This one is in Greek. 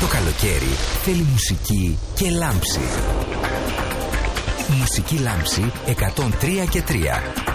Το καλοκαίρι θέλει μουσική και λάμψη. Μουσική λάμψη 103 και 3.